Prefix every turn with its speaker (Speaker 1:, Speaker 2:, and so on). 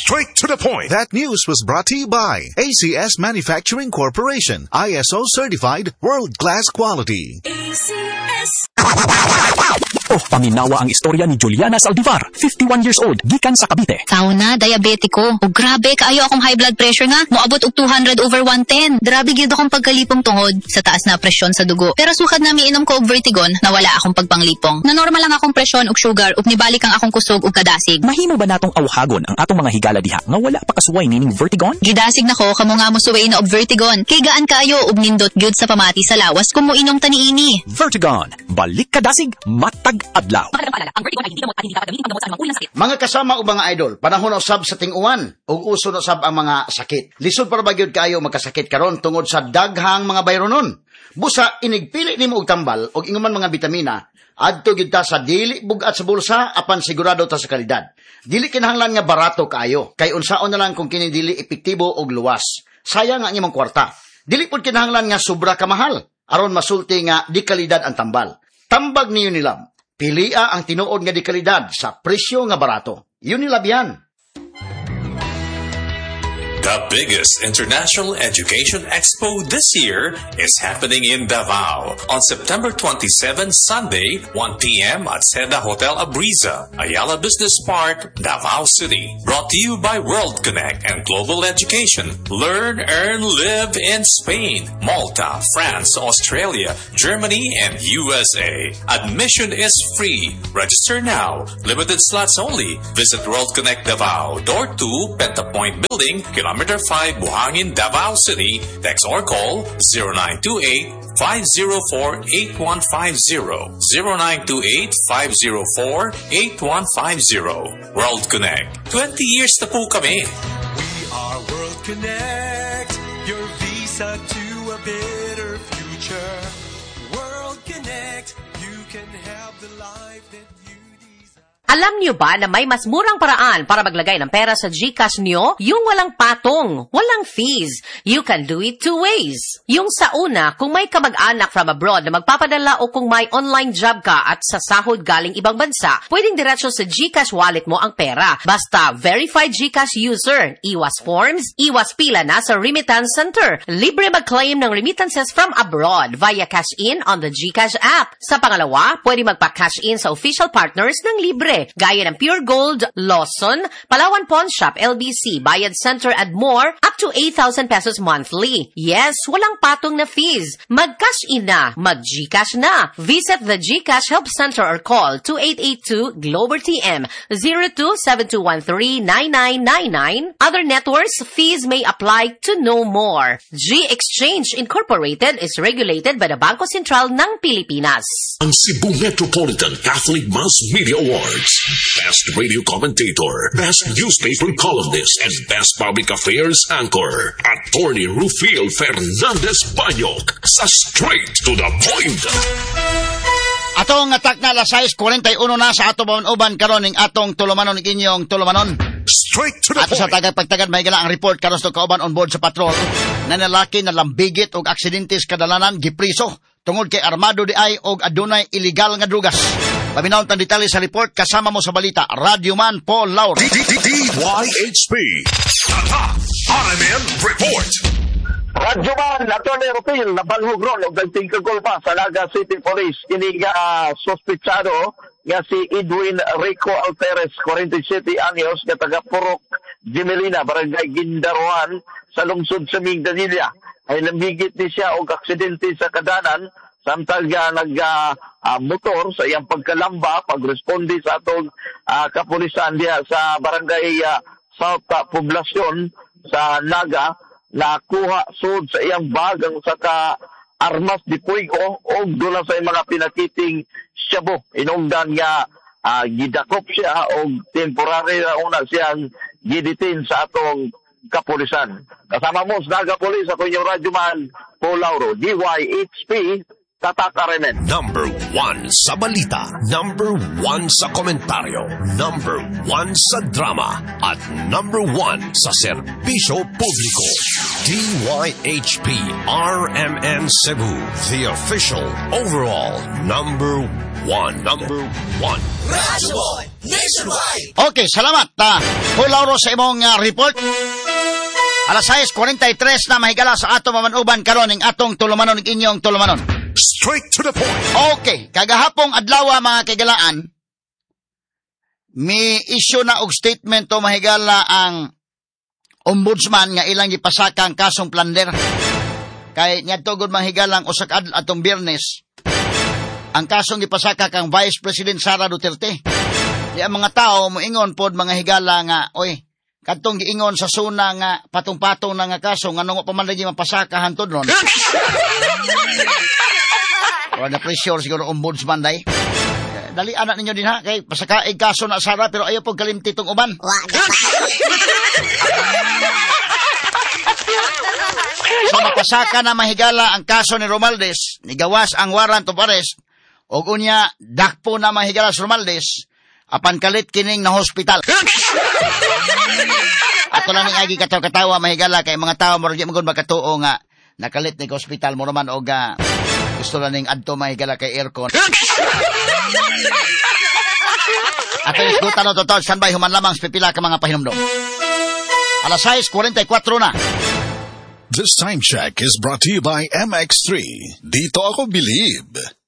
Speaker 1: Straight to the point.
Speaker 2: That news was brought to you by ACS Manufacturing Corporation. ISO certified, world-class quality.
Speaker 3: ACS.
Speaker 4: Paminawa ang istorya ni Juliana Saldivar, 51 years old, gikan sa Cavite.
Speaker 5: Sauna, diabetiko. O grabe, kaayo akong high blood pressure nga. Moabot og 200/110. Grabe gyud akong pagkalipong tungod sa taas na presyon sa dugo. Pero sukad na miinom ko og Vertigon, nawala akong pagpanglipong. Nanormal lang akong presyon og sugar ug nibalik ang akong kusog ug kadasig.
Speaker 4: Mahimo ba natong awhagon ang atong mga higala diha nga wala pa kasuway nining Vertigon?
Speaker 5: Gidasig nako kamo nga mosuway na og Vertigon. Kay gaan kaayo ug nindot gyud sa pamati sa lawas kung moinom ta niini.
Speaker 4: Vertigon, balik kadasig, matag adlaw.
Speaker 6: Mga kasama o mga idol, panahon usab sa ting-uwan ug uso na usab ang mga sakit. Lisod para ba gyud kayo magkasakit karon tungod sa daghang mga bayronon. Busa inigpili nimo og tambal og inguman mga bitamina adto gyud ta sa dili bugat sa bulsa apan sigurado ta sa kalidad. Dili kinahanglan nga barato kaayo kay unsaon na lang kung kini dili epektibo og luwas. Sayang nga imong kwarta. Dili pud kinahanglan nga sobra ka mahal aron masulti nga di kalidad ang tambal. Tambag ni Unilab. Pilia ang tinuod nga di kalidad sa presyo nga barato. Unilab yan.
Speaker 1: The biggest international education expo this year is happening in Davao on September 27, Sunday, 1 p.m. at Seda Hotel Abriza, Ayala Business Park, Davao City. Brought to you by World Connect and Global Education. Learn, earn, live in Spain, Malta, France, Australia, Germany, and USA. Admission is free. Register now. Limited slots only. Visit World Connect Davao, Door 2, Pentapoint Building, Kilometer 5, Buhangin, Davao City. Text or call 0928-504-8150. 0928-504-8150. World Connect. 20 years na po kami.
Speaker 3: We are World Connect. Your visa to a better future. World Connect. You can have the life that you desire.
Speaker 7: Alam niyo ba na may mas murang paraan para maglagay ng pera sa GCash niyo? Yung walang patong, walang fees. You can do it two ways. Yung sa una, kung may kamag-anak from abroad na magpapadala o kung may online job ka at sa sahod galing ibang bansa, pwedeng diretso sa GCash wallet mo ang pera. Basta verified GCash user, iwas forms, iwas pila na sa remittance center. Libre mag-claim ng remittances from abroad via cash in on the GCash app. Sa pangalawa, pwede magpa-cash in sa official partners ng libre. Gaya ng Pure Gold, Lawson, Palawan Pawn Shop, LBC, Bayad Center, and more, up to 8,000 pesos monthly. Yes, walang patong na fees. Mag-cash in na, mag-GCash na. Visit the GCash Help Center or call 2882-GLOBER-TM 02-7213-9999. Other networks, fees may apply to no more. G-Exchange Incorporated is regulated by the Bangko Sentral ng Pilipinas.
Speaker 8: Ang Cebu Metropolitan Catholic Mass Media Awards. Best Radio Commentator, Best Newspaper Columnist, and Best Public Affairs Anchor. Attorney Rufil Fernandez Banyok sa Straight to the Point.
Speaker 6: Atong atak na alas 6:41 na sa atong uban karon ning atong tulumanon ning inyong tulumanon.
Speaker 1: Straight to the
Speaker 6: Ato sa
Speaker 1: point.
Speaker 6: tagapagtagad may gala ang report karon sa kauban on board sa patrol na nalaki na lambigit og aksidente sa kadalanan gipriso tungod kay armado di ay og adunay illegal nga drugas. Paminaw ang detalye sa report kasama mo sa balita Radio Man Paul Lauro.
Speaker 1: DYHP. Tata. RMN Report.
Speaker 9: Radyo Man, Atty. Rufil, nabalhog ron o nagtingkagol pa sa Naga City Police. Kini nga sospitsado nga si Edwin Rico Alteres, 47 anyos, nga taga Purok, Jimelina, Barangay Gindaruan, sa lungsod sa Mingdanilla. Ay nambigit ni siya og aksidente sa kadanan, samtang nag-motor sa iyang pagkalamba, pagresponde sa atong kapulisan diya sa Barangay South Poblacion sa Naga, nakuha sud sa iyang bagang sa armas di puigo o doon sa mga pinakiting shabu. Inungdan nga gidakop siya o temporary na una siyang giditin sa atong kapulisan. Kasama mo sa Naga Police, ako yung Radyo Man, Paul Lauro, DYHP, Tatak RMN.
Speaker 8: Number 1 sa balita, number 1 sa komentaryo, number 1 sa drama, at number 1 sa serbisyo publiko. DYHP RMN Cebu, the official overall number 1.
Speaker 6: Okay, salamat. Hulauro sa imong report. Alas 6:43 na mahigala sa ato mamanuban karon ning atong tulumanon ning inyong tulumanon.
Speaker 8: Straight to the point.
Speaker 6: Okay, kagahapong adlaw mga kaigalaan, may issue na og statement to mahigala ang ombudsman nga ilang gipasaka ang kasong plunder. Kay niadto gud mahigalang usa ka adlaw atong Biyernes ang kasong gipasaka kang Vice President Sara Duterte. Di ang mga tao moingon pod mga higala nga, oy, kadtong giingon sa suna nga patong-patong na nga kaso nga nung pa man lagi mapasaka hantod ron. O na pressure siguro ombudsman day. Dali anak ninyo din ha kay pasakaig kaso na Sara pero ayaw pog kalimti tong uban. So mapasaka na mahigala ang kaso ni Romualdez, nigawas ang warrant of arrest og unya dakpo na mahigala si Romualdez apan kalit kining na hospital. Ato lang ning agi katawa mahigala kay mga tawo murag magud makatuo nga nakalit ni hospital mo naman og gusto lang ning adto mahigala kay aircon. Ato iskutan no total standby human lamang sa pipila ka mga pahinumdom. Alas 6:44 na.
Speaker 2: This time check is brought to you by MX3. Dito ako believe.